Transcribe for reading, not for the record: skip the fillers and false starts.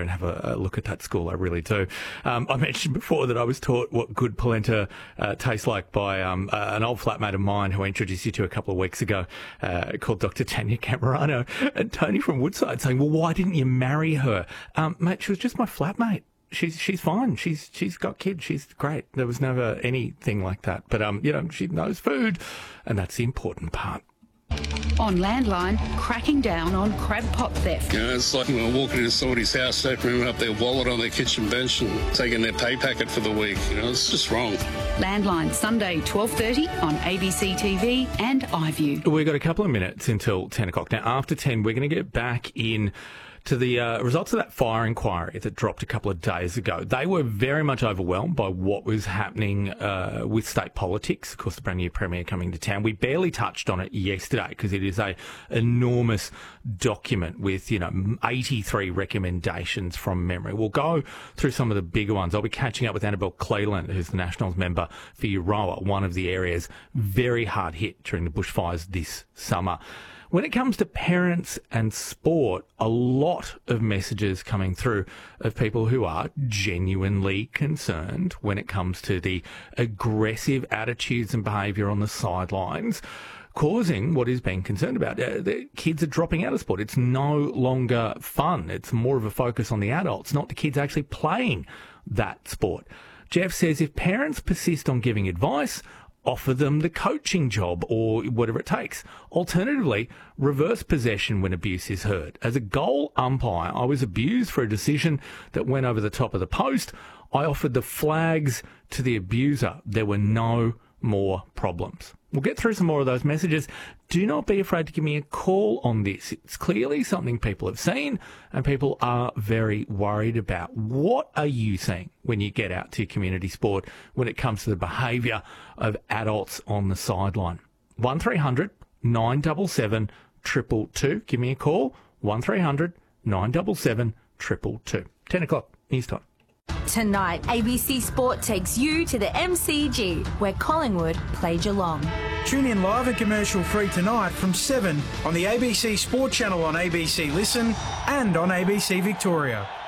and have a look at that school. I really do. I mentioned before that I was taught what good polenta tastes like by an old flatmate of mine who I introduced you to a couple of weeks ago, called Dr. Tanya Camerano. And Tony from Woodside saying, well, why didn't you marry her? Mate, she was just my flatmate. She's fine. She's got kids. She's great. There was never anything like that. But, she knows food, and that's the important part. On Landline, cracking down on crab pot theft. It's like walking into somebody's house, opening up their wallet on their kitchen bench and taking their pay packet for the week. It's just wrong. Landline, Sunday, 12:30 on ABC TV and iView. We've got a couple of minutes until 10 o'clock. Now, after 10, we're going to get back in to the results of that fire inquiry that dropped a couple of days ago. They were very much overwhelmed by what was happening with state politics. Of course, the brand new Premier coming to town. We barely touched on it yesterday because it is a enormous document with, 83 recommendations from memory. We'll go through some of the bigger ones. I'll be catching up with Annabelle Cleland, who's the Nationals member for Euroa, one of the areas very hard hit during the bushfires this summer. When it comes to parents and sport, a lot of messages coming through of people who are genuinely concerned when it comes to the aggressive attitudes and behaviour on the sidelines, causing what is being concerned about. The kids are dropping out of sport. It's no longer fun. It's more of a focus on the adults, not the kids actually playing that sport. Jeff says if parents persist on giving advice, offer them the coaching job or whatever it takes. Alternatively, reverse possession when abuse is heard. As a goal umpire, I was abused for a decision that went over the top of the post. I offered the flags to the abuser. There were no more problems. We'll get through some more of those messages. Do not be afraid to give me a call on this. It's clearly something people have seen and people are very worried about. What are you seeing when you get out to your community sport when it comes to the behaviour of adults on the sideline? 1300 977 222. Give me a call. 1300 977 222. 10 o'clock. News time. Tonight, ABC Sport takes you to the MCG, where Collingwood play Geelong. Tune in live and commercial free tonight from 7 on the ABC Sport channel on ABC Listen and on ABC Victoria.